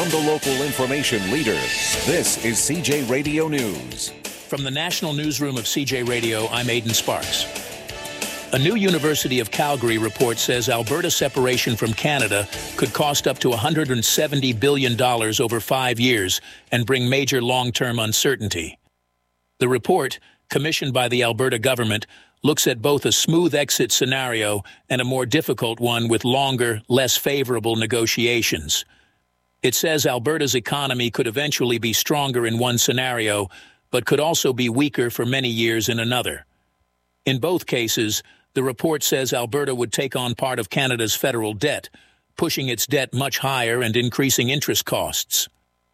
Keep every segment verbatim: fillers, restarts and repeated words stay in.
From the local information leader, this is C J Radio News. From the National Newsroom of C J Radio, I'm Aidan Sparks. A new University of Calgary report says Alberta's separation from Canada could cost up to one hundred seventy billion dollars over five years and bring major long-term uncertainty. The report, commissioned by the Alberta government, looks at both a smooth exit scenario and a more difficult one with longer, less favorable negotiations. It says Alberta's economy could eventually be stronger in one scenario, but could also be weaker for many years in another. In both cases, the report says Alberta would take on part of Canada's federal debt, pushing its debt much higher and increasing interest costs.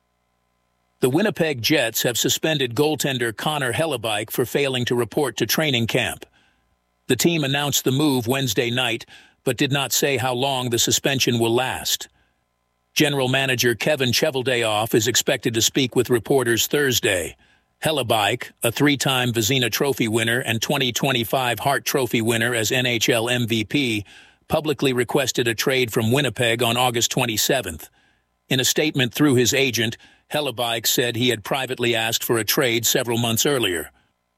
The Winnipeg Jets have suspended goaltender Connor Hellebuyck for failing to report to training camp. The team announced the move Wednesday night, but did not say how long the suspension will last. General Manager Kevin Cheveldayoff is expected to speak with reporters Thursday. Hellebuyck, a three-time Vezina Trophy winner and twenty twenty-five Hart Trophy winner as N H L M V P, publicly requested a trade from Winnipeg on August twenty-seventh. In a statement through his agent, Hellebuyck said he had privately asked for a trade several months earlier.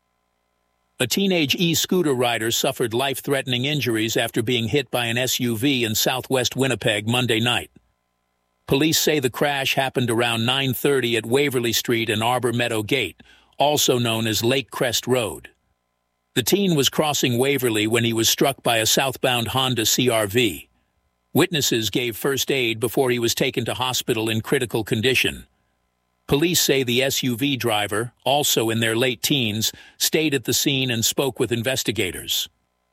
A teenage e-scooter rider suffered life-threatening injuries after being hit by an S U V in southwest Winnipeg Monday night. Police say the crash happened around nine thirty at Waverly Street and Arbor Meadow Gate, also known as Lake Crest Road. The teen was crossing Waverly when he was struck by a southbound Honda C R V. Witnesses gave first aid before he was taken to hospital in critical condition. Police say the S U V driver, also in their late teens, stayed at the scene and spoke with investigators.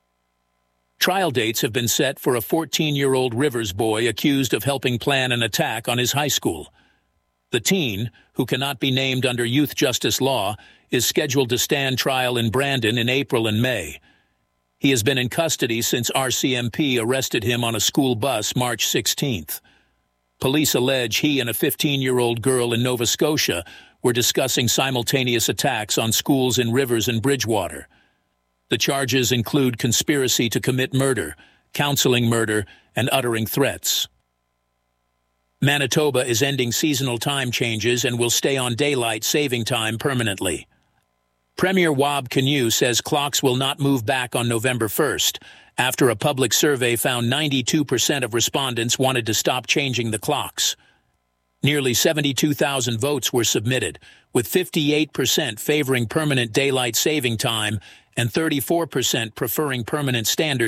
Trial dates have been set for a fourteen-year-old Rivers boy accused of helping plan an attack on his high school. The teen, who cannot be named under youth justice law, is scheduled to stand trial in Brandon in April and May. He has been in custody since R C M P arrested him on a school bus March sixteenth. Police allege he and a fifteen-year-old girl in Nova Scotia were discussing simultaneous attacks on schools in Rivers and Bridgewater. The charges include conspiracy to commit murder, counseling murder, and uttering threats. Manitoba is ending seasonal time changes and will stay on daylight saving time permanently. Premier Wab Kinew says clocks will not move back on November first, after a public survey found ninety-two percent of respondents wanted to stop changing the clocks. Nearly seventy-two thousand votes were submitted, with fifty-eight percent favoring permanent daylight saving time and thirty-four percent preferring permanent standard